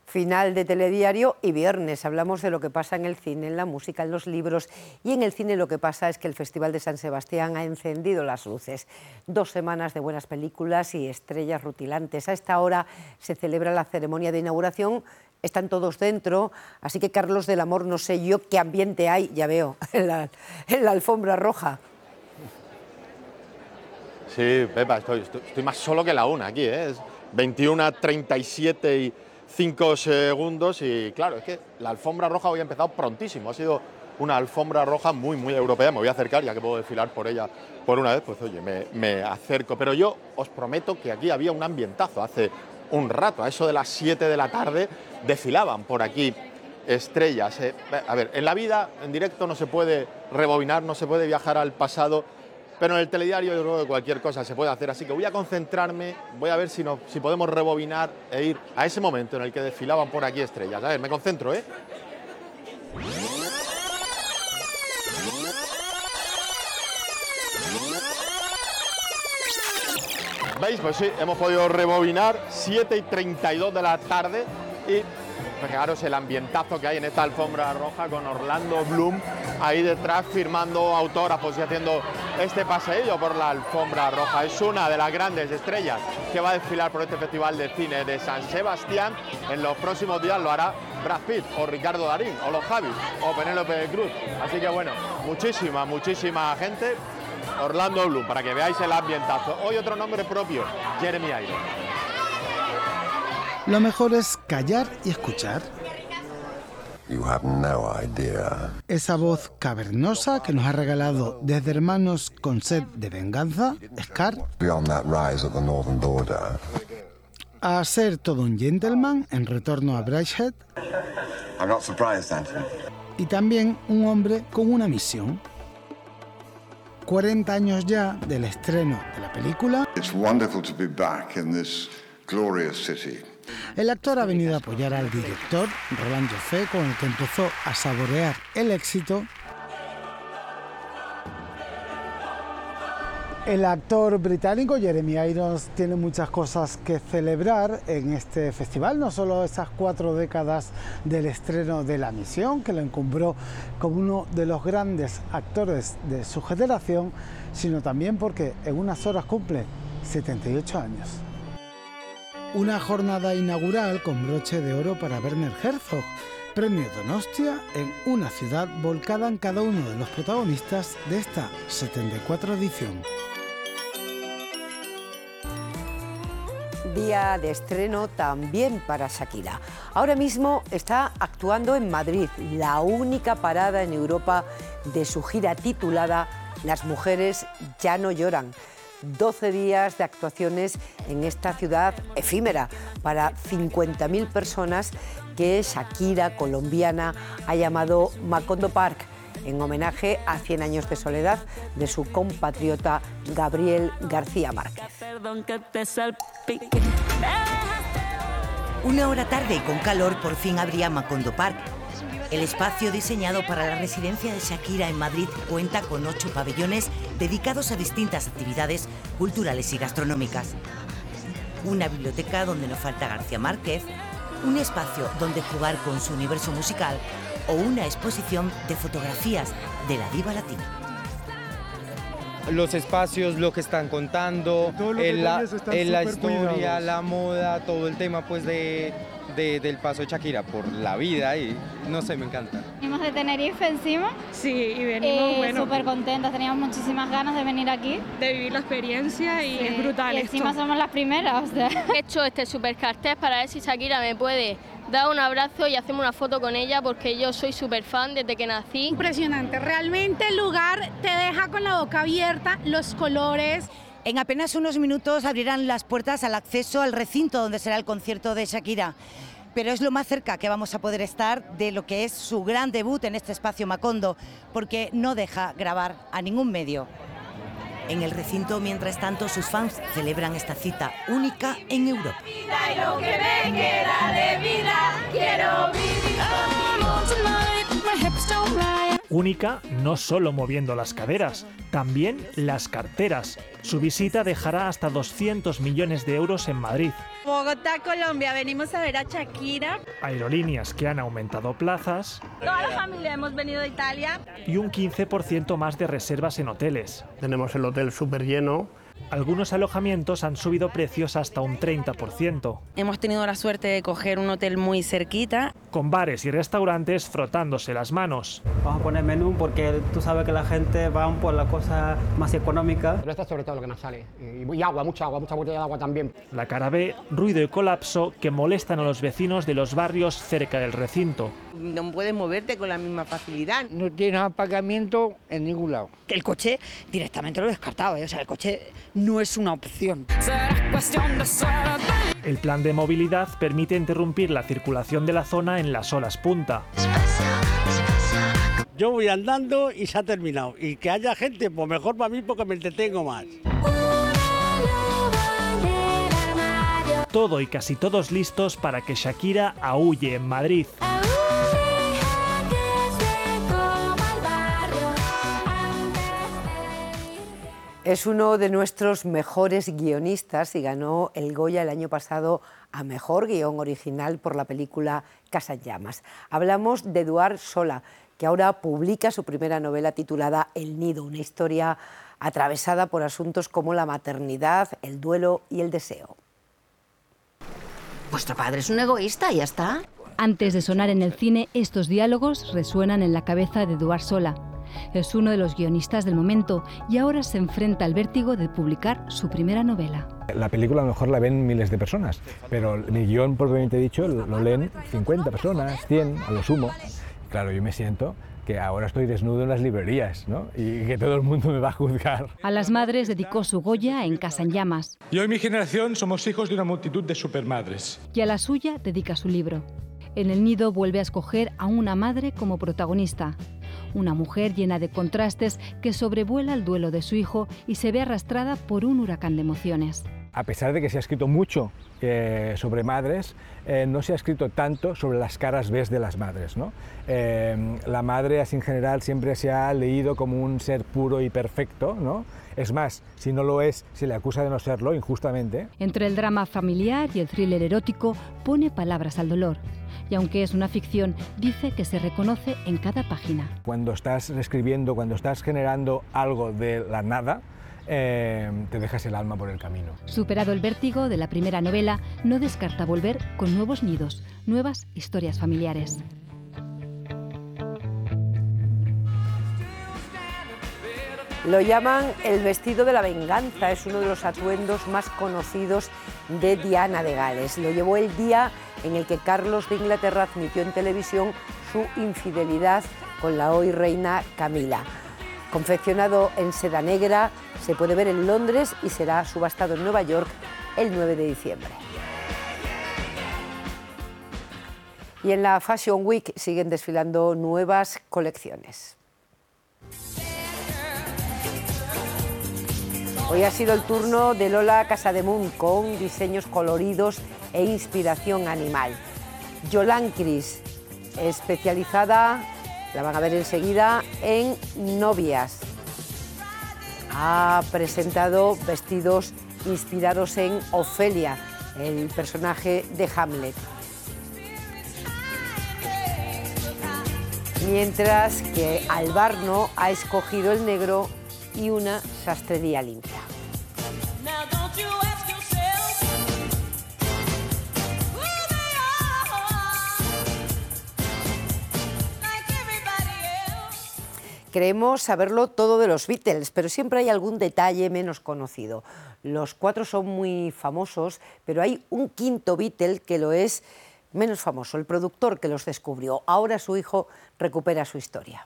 Final de Telediario y viernes. Hablamos de lo que pasa en el cine, en la música, en los libros. Y en el cine lo que pasa es que el Festival de San Sebastián ha encendido las luces. 2 semanas de buenas películas y estrellas rutilantes. A esta hora se celebra la ceremonia de inauguración. Están todos dentro, así que Carlos del Amor, no sé yo qué ambiente hay, ya veo, en la alfombra roja. Sí, Pepa, estoy más solo que la una aquí, ¿eh? Es 21:37 y 5 segundos y claro, es que la alfombra roja hoy ha empezado prontísimo, ha sido una alfombra roja muy, muy europea. Me voy a acercar, ya que puedo desfilar por ella por una vez, pues oye, me acerco. Pero yo os prometo que aquí había un ambientazo hace un rato, a eso de las 7 de la tarde, desfilaban por aquí estrellas. A ver, en la vida, en directo, no se puede rebobinar, no se puede viajar al pasado, pero en el telediario yo creo que cualquier cosa se puede hacer, así que voy a concentrarme, voy a ver si podemos rebobinar e ir a ese momento en el que desfilaban por aquí estrellas. A ver, me concentro, ¿eh? ¿Veis? Pues sí, hemos podido rebobinar 7:32 de la tarde y fijaros el ambientazo que hay en esta alfombra roja con Orlando Bloom ahí detrás firmando autógrafos y haciendo este paseillo por la alfombra roja. Es una de las grandes estrellas que va a desfilar por este Festival de Cine de San Sebastián. En los próximos días lo hará Brad Pitt o Ricardo Darín o los Javis o Penélope Cruz. Así que bueno, muchísima gente. Orlando Bloom, para que veáis el ambientazo. Hoy otro nombre propio, Jeremy Irons. Lo mejor es callar y escuchar. You have no idea. Esa voz cavernosa que nos ha regalado desde Hermanos con sed de venganza, Scar, Beyond that rise at the northern border. a ser todo un gentleman en Retorno a Brideshead. I'm not surprised, Anthony. Y también un hombre con una misión. 40 años ya del estreno de la película. It's wonderful to be back in this glorious city. El actor ha venido a apoyar al director, Roland Joffé, con el que empezó a saborear el éxito. El actor británico Jeremy Irons tiene muchas cosas que celebrar en este festival, no solo esas 4 décadas del estreno de La Misión, que lo encumbró como uno de los grandes actores de su generación, sino también porque en unas horas cumple 78 años. Una jornada inaugural con broche de oro para Werner Herzog, premio Donostia en una ciudad volcada en cada uno de los protagonistas de esta 74 edición. Día de estreno también para Shakira. Ahora mismo está actuando en Madrid, la única parada en Europa de su gira titulada Las mujeres ya no lloran. 12 días de actuaciones en esta ciudad efímera para 50.000 personas que Shakira, colombiana, ha llamado Macondo Park, en homenaje a 100 años de soledad de su compatriota Gabriel García Márquez. Una hora tarde y con calor por fin abría Macondo Park. El espacio diseñado para la residencia de Shakira en Madrid cuenta con 8 pabellones dedicados a distintas actividades culturales y gastronómicas. Una biblioteca donde no falta García Márquez, un espacio donde jugar con su universo musical o una exposición de fotografías de la diva latina. Los espacios, lo que están contando, la historia, la moda, todo el tema pues del paso de Shakira por la vida y no sé, me encanta. Venimos de Tenerife encima. Sí, y venimos, súper contentos, teníamos muchísimas ganas de venir aquí. De vivir la experiencia y es brutal. Y encima somos las primeras. O sea. He hecho este super cartel para ver si Shakira me puede dar un abrazo y hacerme una foto con ella porque yo soy súper fan desde que nací. Impresionante, realmente el lugar te deja con la boca abierta, los colores. En apenas unos minutos abrirán las puertas al acceso al recinto donde será el concierto de Shakira. Pero es lo más cerca que vamos a poder estar de lo que es su gran debut en este espacio Macondo, porque no deja grabar a ningún medio. En el recinto, mientras tanto, sus fans celebran esta cita única en Europa. Única no solo moviendo las caderas, también las carteras. Su visita dejará hasta 200 millones de euros en Madrid. Bogotá, Colombia, venimos a ver a Shakira. Aerolíneas que han aumentado plazas. Toda la familia hemos venido de Italia. Y un 15% más de reservas en hoteles. Tenemos el hotel súper lleno. Algunos alojamientos han subido precios hasta un 30%. Hemos tenido la suerte de coger un hotel muy cerquita. Con bares y restaurantes frotándose las manos. Vamos a poner menú porque tú sabes que la gente va por la cosa más económica. Pero esto es sobre todo lo que nos sale. Y agua, mucha botella de agua también. La cara B, ruido y colapso que molestan a los vecinos de los barrios cerca del recinto. No puedes moverte con la misma facilidad. No tienes aparcamiento en ningún lado. El coche directamente lo he descartado, o sea, el coche no es una opción. El plan de movilidad permite interrumpir la circulación de la zona en las horas punta. Yo voy andando y se ha terminado. Y que haya gente, pues mejor para mí porque me entretengo más. Todo y casi todos listos para que Shakira aúlle en Madrid. Es uno de nuestros mejores guionistas y ganó el Goya el año pasado a Mejor Guión Original por la película Casa en Llamas. Hablamos de Eduard Sola, que ahora publica su primera novela titulada El Nido, una historia atravesada por asuntos como la maternidad, el duelo y el deseo. Vuestro padre es un egoísta, ya está. Antes de sonar en el cine, estos diálogos resuenan en la cabeza de Eduard Sola. Es uno de los guionistas del momento y ahora se enfrenta al vértigo de publicar su primera novela. La película a lo mejor la ven miles de personas, pero mi guión, propiamente dicho, lo leen 50 personas, 100 a lo sumo. Claro, yo me siento que ahora estoy desnudo en las librerías, ¿no? Y que todo el mundo me va a juzgar. A las madres dedicó su Goya en Casa en Llamas. Yo y mi generación somos hijos de una multitud de supermadres. Y a la suya dedica su libro. En El Nido vuelve a escoger a una madre como protagonista. Una mujer llena de contrastes que sobrevuela el duelo de su hijo y se ve arrastrada por un huracán de emociones. A pesar de que se ha escrito mucho sobre madres, no se ha escrito tanto sobre las caras B de las madres, ¿no? La madre, así en general, siempre se ha leído como un ser puro y perfecto, ¿no? Es más, si no lo es, se le acusa de no serlo injustamente. Entre el drama familiar y el thriller erótico, pone palabras al dolor. Y aunque es una ficción, dice que se reconoce en cada página. Cuando estás escribiendo, cuando estás generando algo de la nada, te dejas el alma por el camino. Superado el vértigo de la primera novela, no descarta volver con nuevos nidos, nuevas historias familiares. Lo llaman el vestido de la venganza, es uno de los atuendos más conocidos de Diana de Gales. Lo llevó el día en el que Carlos de Inglaterra admitió en televisión su infidelidad con la hoy reina Camila. Confeccionado en seda negra, se puede ver en Londres y será subastado en Nueva York el 9 de diciembre. Y en la Fashion Week siguen desfilando nuevas colecciones. Hoy ha sido el turno de Lola Casademunt con diseños coloridos e inspiración animal. Yolán Cris, especializada, la van a ver enseguida, en novias. Ha presentado vestidos inspirados en Ofelia, el personaje de Hamlet. Mientras que Albarno ha escogido el negro y una sastrería limpia. Creemos saberlo todo de los Beatles, pero siempre hay algún detalle menos conocido. Los cuatro son muy famosos, pero hay un quinto Beatle que lo es menos famoso, el productor que los descubrió. Ahora su hijo recupera su historia.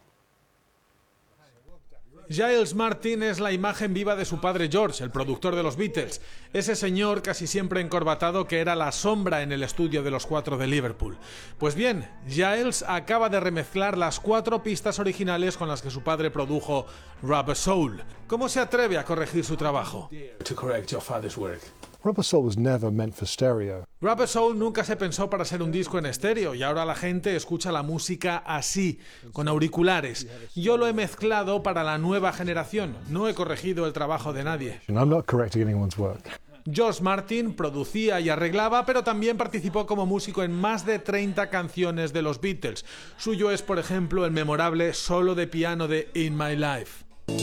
Giles Martin es la imagen viva de su padre George, el productor de los Beatles. Ese señor casi siempre encorbatado que era la sombra en el estudio de los cuatro de Liverpool. Pues bien, Giles acaba de remezclar las 4 pistas originales con las que su padre produjo Rubber Soul. ¿Cómo se atreve a corregir su trabajo? To correct your father's work. Rubber Soul was never meant for stereo. Rubber Soul nunca se pensó para ser un disco en estéreo y ahora la gente escucha la música así, con auriculares. Yo lo he mezclado para la nueva generación, no he corregido el trabajo de nadie. I'm not correcting anyone's work. George Martin producía y arreglaba, pero también participó como músico en más de 30 canciones de los Beatles. Suyo es, por ejemplo, el memorable solo de piano de In My Life.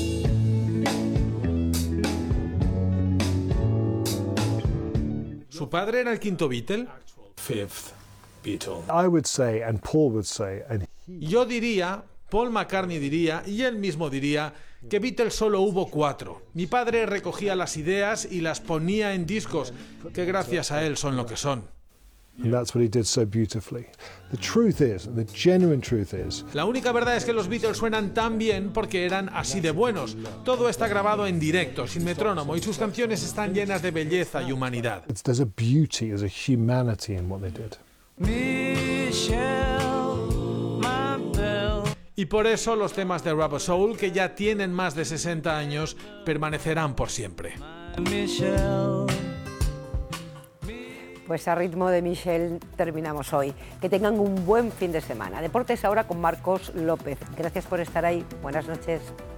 ¿Su padre era el quinto Beatle? Fifth Beatle. I would say, and Paul would say, and Yo diría, Paul McCartney diría, y él mismo diría, que Beatles solo hubo 4. Mi padre recogía las ideas y las ponía en discos, que gracias a él son lo que son. And that's what he did so beautifully. The truth is, the genuine truth is, La única verdad es que los Beatles suenan tan bien porque eran así de buenos. Todo está grabado en directo, sin metrónomo, y sus canciones están llenas de belleza y humanidad. there's a beauty, there's a humanity in what they did. Y por eso los temas de Rubber Soul, que ya tienen más de 60 años, permanecerán por siempre. Pues a ritmo de Michelle terminamos hoy. Que tengan un buen fin de semana. Deportes ahora con Marcos López. Gracias por estar ahí. Buenas noches.